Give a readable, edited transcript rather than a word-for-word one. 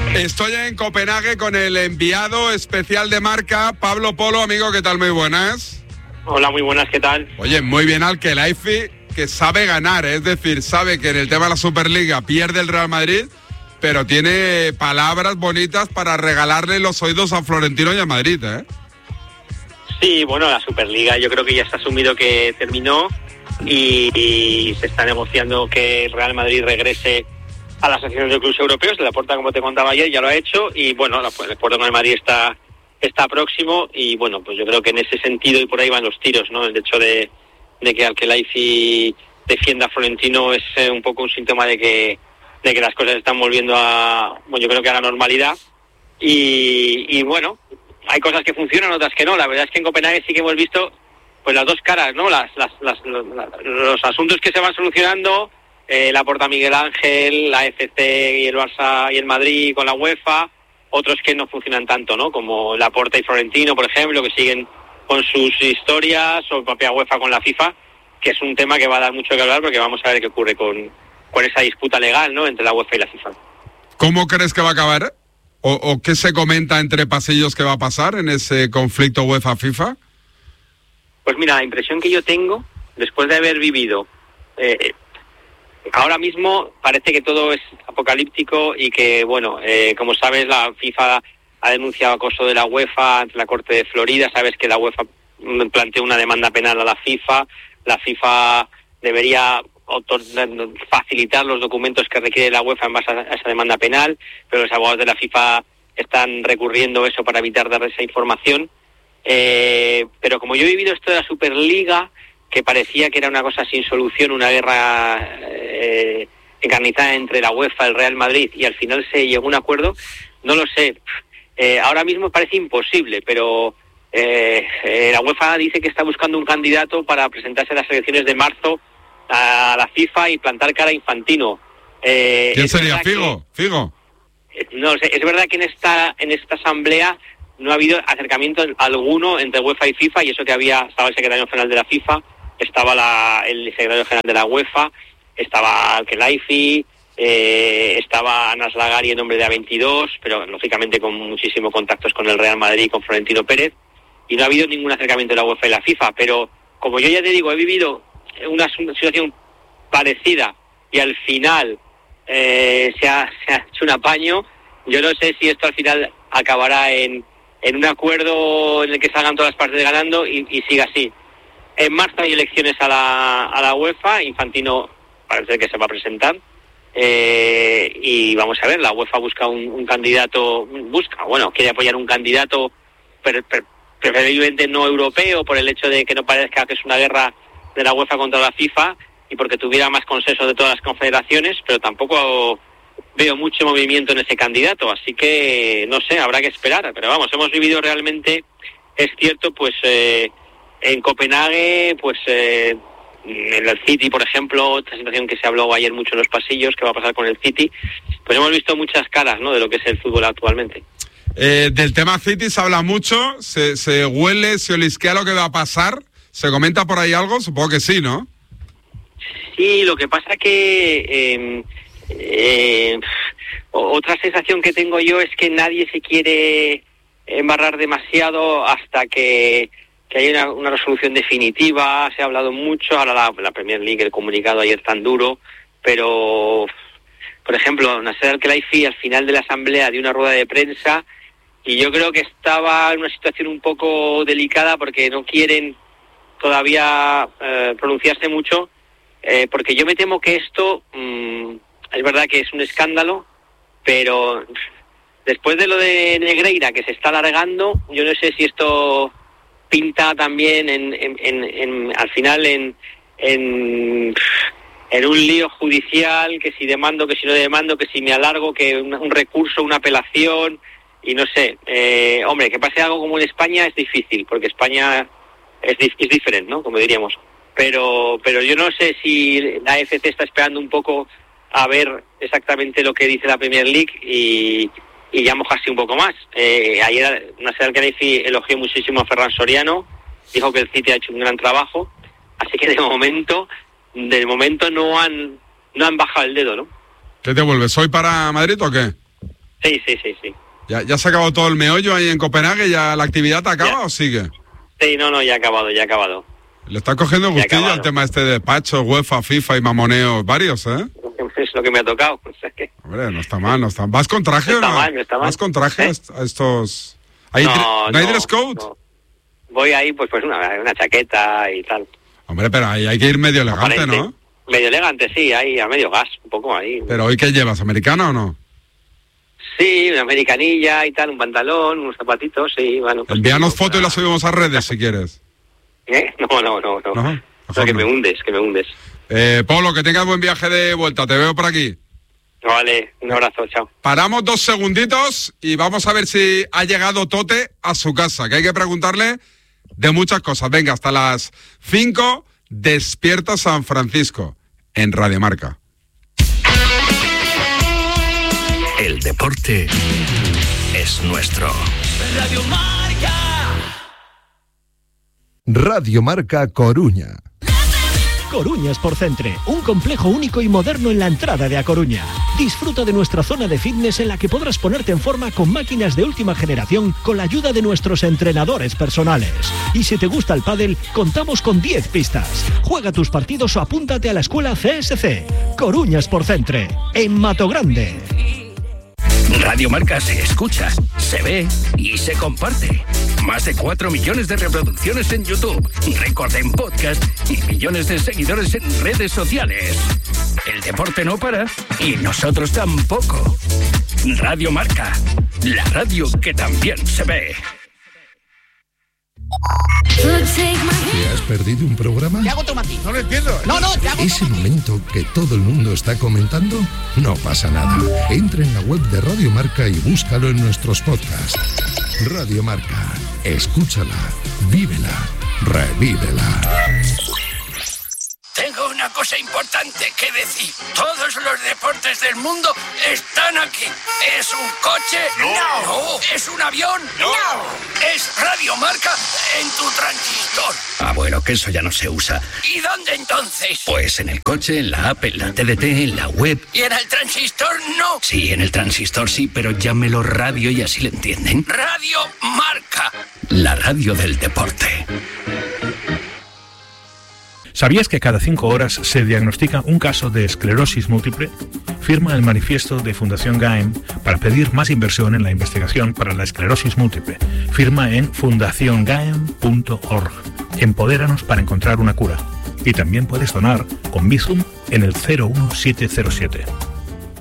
Estoy en Copenhague con el enviado especial de Marca, Pablo Polo. Amigo, ¿qué tal? Muy buenas. Hola, muy buenas, ¿qué tal? Oye, muy bien Al-Khelaifi, que sabe ganar, es decir, sabe que en el tema de la Superliga pierde el Real Madrid, pero tiene palabras bonitas para regalarle los oídos a Florentino y a Madrid, ¿eh? Sí, bueno, la Superliga yo creo que ya está asumido que terminó y se está negociando que el Real Madrid regrese a la Asociación de Clubes Europeos. Laporta, como te contaba ayer, ya lo ha hecho y bueno, el acuerdo con el Madrid está próximo y bueno, pues yo creo que en ese sentido y por ahí van los tiros, ¿no? El hecho de que Al-Khelaifi defienda a Florentino es un poco un síntoma de que las cosas están volviendo yo creo que a la normalidad y bueno, hay cosas que funcionan, otras que no. La verdad es que en Copenhague sí que hemos visto pues las dos caras, ¿no? Los asuntos que se van solucionando, Laporta Miguel Ángel, la FC y el Barça y el Madrid con la UEFA, otros que no funcionan tanto, ¿no? Como Laporta y Florentino, por ejemplo, que siguen con sus historias, o propia UEFA con la FIFA, que es un tema que va a dar mucho que hablar porque vamos a ver qué ocurre con esa disputa legal, ¿no? Entre la UEFA y la FIFA. ¿Cómo crees que va a acabar? ¿O qué se comenta entre pasillos que va a pasar en ese conflicto UEFA-FIFA? Pues mira, la impresión que yo tengo, después de haber vivido, ahora mismo parece que todo es apocalíptico y que, bueno, como sabes, la FIFA ha denunciado acoso de la UEFA ante la Corte de Florida. Sabes que la UEFA planteó una demanda penal a la FIFA debería facilitar los documentos que requiere la UEFA en base a esa demanda penal, pero los abogados de la FIFA están recurriendo eso para evitar dar esa información. Pero como yo he vivido esto de la Superliga, que parecía que era una cosa sin solución, una guerra encarnizada entre la UEFA, el Real Madrid, y al final se llegó a un acuerdo, no lo sé. Ahora mismo parece imposible, pero la UEFA dice que está buscando un candidato para presentarse a las elecciones de marzo a la FIFA y plantar cara a Infantino. ¿Quién sería? ¿Figo? No sé, es verdad que en esta asamblea no ha habido acercamiento alguno entre UEFA y FIFA, y eso que estaba el secretario general de la FIFA, estaba el secretario general de la UEFA, estaba Al-Khelaifi, estaba Anas Lagari en nombre de A22, pero lógicamente con muchísimos contactos con el Real Madrid y con Florentino Pérez, y no ha habido ningún acercamiento de la UEFA y la FIFA. Pero como yo ya te digo, he vivido una situación parecida y al final se ha hecho un apaño. Yo no sé si esto al final acabará en un acuerdo en el que salgan todas las partes ganando y siga así. En marzo hay elecciones a la UEFA, Infantino parece que se va a presentar, y vamos a ver, la UEFA busca un candidato, quiere apoyar un candidato preferiblemente no europeo, por el hecho de que no parezca que es una guerra de la UEFA contra la FIFA y porque tuviera más consenso de todas las confederaciones, pero tampoco veo mucho movimiento en ese candidato, así que no sé, habrá que esperar. Pero vamos, hemos vivido realmente, es cierto, pues en Copenhague, pues en el City, por ejemplo, otra situación que se habló ayer mucho en los pasillos, que va a pasar con el City, pues hemos visto muchas caras, ¿no?, de lo que es el fútbol actualmente. Del tema City se habla mucho, se huele, se olisquea lo que va a pasar. ¿Se comenta por ahí algo? Supongo que sí, ¿no? Sí, lo que pasa que otra sensación que tengo yo es que nadie se quiere embarrar demasiado hasta que haya una resolución definitiva. Se ha hablado mucho, ahora la Premier League, el comunicado ayer tan duro, pero, por ejemplo, Nasser Al-Khelaifi al final de la asamblea dio una rueda de prensa y yo creo que estaba en una situación un poco delicada porque no quieren todavía pronunciarse mucho, porque yo me temo que esto es verdad que es un escándalo, pero después de lo de Negreira, que se está alargando, yo no sé si esto pinta también al final en un lío judicial, que si demando, que si no demando, que si me alargo, que un recurso, una apelación, y no sé. Hombre, que pase algo como en España es difícil, porque España es diferente, ¿no?, como diríamos. Pero yo no sé si la AFC está esperando un poco a ver exactamente lo que dice la Premier League y ya mojarse un poco más. Ayer Nasser Al-Khelaifi elogió muchísimo a Ferran Soriano, dijo que el City ha hecho un gran trabajo, así que de momento no han bajado el dedo, ¿no? ¿Qué te vuelves? ¿Hoy para Madrid o qué? Sí. ¿Ya se ha acabado todo el meollo ahí en Copenhague? ¿Ya la actividad acaba o sigue? Sí, no, ya ha acabado. Le está cogiendo gustillo al tema este de Pacho, UEFA, FIFA y mamoneos varios, ¿eh? Es lo que me ha tocado. O sea que... Hombre, no está mal. ¿Vas con traje o no? No está mal. ¿Vas con traje a estos...? ¿No hay dress code? No. Voy ahí, pues una chaqueta y tal. Hombre, pero ahí hay que ir medio elegante, ¿no? Medio elegante, sí, ahí a medio gas, un poco ahí. ¿Pero hoy qué llevas, americana o no? Sí, una americanilla y tal, un pantalón, unos zapatitos, sí, bueno. Pues envíanos foto y la subimos a redes si quieres. No. Que me hundes. Pablo, que tengas buen viaje de vuelta, te veo por aquí. Vale, un abrazo, chao. Paramos 2 segunditos y vamos a ver si ha llegado Tote a su casa, que hay que preguntarle de muchas cosas. Venga, hasta las 5, Despierta San Francisco, en Radio Marca. El deporte es nuestro. Radio Marca. Radio Marca Coruña. Coruña Sport Centre, un complejo único y moderno en la entrada de A Coruña. Disfruta de nuestra zona de fitness en la que podrás ponerte en forma con máquinas de última generación con la ayuda de nuestros entrenadores personales. Y si te gusta el pádel, contamos con 10 pistas. Juega tus partidos o apúntate a la escuela CSC. Coruña Sport Centre, en Matogrande. Radio Marca se escucha, se ve y se comparte. Más de 4 millones de reproducciones en YouTube, récord en podcast y millones de seguidores en redes sociales. El deporte no para y nosotros tampoco. Radio Marca, la radio que también se ve. ¿Te has perdido un programa? ¿Qué hago otro matiz? No lo entiendo. No, te hago ¿Ese momento que todo el mundo está comentando? No pasa nada. Entra en la web de Radio Marca y búscalo en nuestros podcasts. Radio Marca. Escúchala, vívela, revívela. Tengo una cosa importante que decir. Todos los deportes del mundo están aquí. ¿Es un coche? No. ¿Es un avión? No. ¿Es Radio Marca en tu transistor? Ah, bueno, que eso ya no se usa. ¿Y dónde entonces? Pues en el coche, en la app, en la TDT, en la web. ¿Y en el transistor no? Sí, en el transistor sí, pero llámelo radio y así le entienden. Radio Marca, la radio del deporte. ¿Sabías que cada 5 horas se diagnostica un caso de esclerosis múltiple? Firma el manifiesto de Fundación GAEM para pedir más inversión en la investigación para la esclerosis múltiple. Firma en fundaciongaem.org. Empodéranos para encontrar una cura. Y también puedes donar con Bizum en el 01707.